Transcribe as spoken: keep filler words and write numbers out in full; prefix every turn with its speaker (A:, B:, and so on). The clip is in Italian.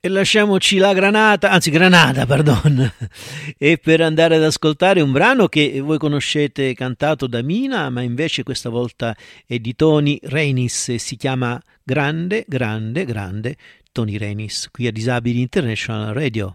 A: E lasciamoci la granata, anzi Granada, pardon, e per andare ad ascoltare un brano che voi conoscete cantato da Mina, ma invece questa volta è di Tony Renis e si chiama Grande, Grande, Grande Tony Renis, qui a Disabili International Radio.